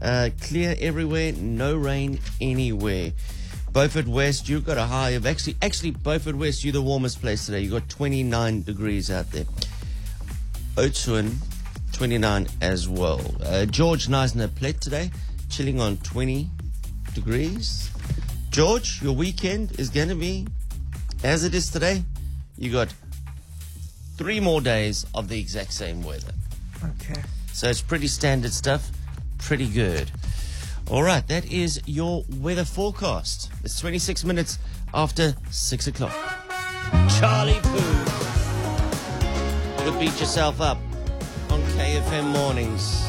Clear everywhere, no rain anywhere. Beaufort West, you've got a high of actually Beaufort West, you're the warmest place today. You've got 29 degrees out there. Oudtshoorn, 29 as well. George, Knysna Plet today, chilling on 20 degrees. George, your weekend is going to be as it is today. You got 3 more days of the exact same weather. Okay. So it's pretty standard stuff, pretty good. All right, that is your weather forecast. It's 26 minutes after 6 o'clock. Charlie Puth. Could beat yourself up on KFM Mornings.